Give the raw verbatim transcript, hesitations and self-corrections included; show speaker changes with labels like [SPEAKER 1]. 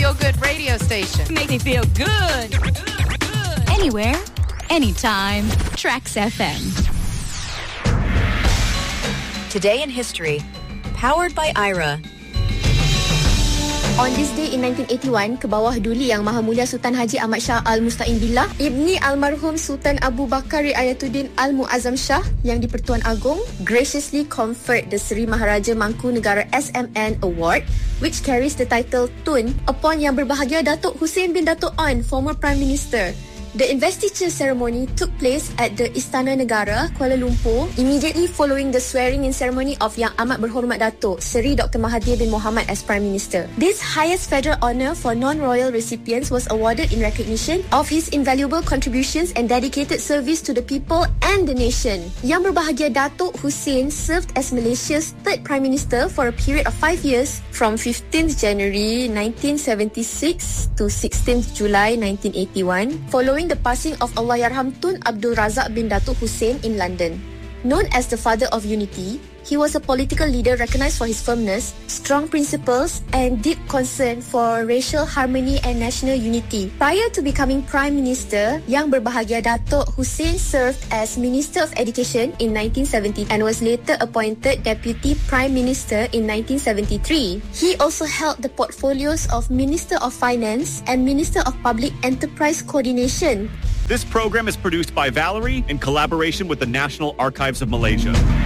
[SPEAKER 1] feel-good radio station.
[SPEAKER 2] Make me feel good. good, good.
[SPEAKER 3] Anywhere, anytime. Trax F M.
[SPEAKER 4] Today in History, powered by Aira.
[SPEAKER 5] On this day in nineteen eighty-one, ke bawah duli Yang Maha Mulia Sultan Haji Ahmad Shah Al-Musta'in Billah, Ibni Almarhum Sultan Abu Bakar Ayatuddin Al-Muazzam Shah Yang di-Pertuan Agong, graciously conferred the Seri Maharaja Mangku Negara S M N Award, which carries the title Tun, upon Yang Berbahagia Datuk Hussein bin Datuk On, former Prime Minister. The investiture ceremony took place at the Istana Negara, Kuala Lumpur, immediately following the swearing-in ceremony of Yang Amat Berhormat Datuk Seri Doctor Mahathir bin Mohamad as Prime Minister. This highest federal honour for non-royal recipients was awarded in recognition of his invaluable contributions and dedicated service to the people and the nation. Yang Berbahagia Datuk Hussein served as Malaysia's third Prime Minister for a period of five years, from fifteenth January nineteen seventy-six to sixteenth July nineteen eighty-one, following the passing of Allahyarham Tun Abdul Razak bin Datuk Hussein in London. Known as the Father of Unity, he was a political leader recognized for his firmness, strong principles, and deep concern for racial harmony and national unity. Prior to becoming Prime Minister, Yang Berbahagia Datuk Hussein served as Minister of Education in nineteen seventy and was later appointed Deputy Prime Minister in nineteen seventy-three. He also held the portfolios of Minister of Finance and Minister of Public Enterprise Coordination.
[SPEAKER 6] This program is produced by Valerie in collaboration with the National Archives of Malaysia.